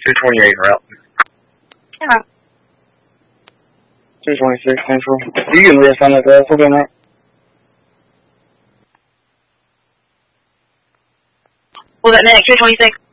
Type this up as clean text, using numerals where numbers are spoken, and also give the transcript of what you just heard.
228 route. Yeah. 226, Central. You can list on that, okay, mate? Was that Medic 226?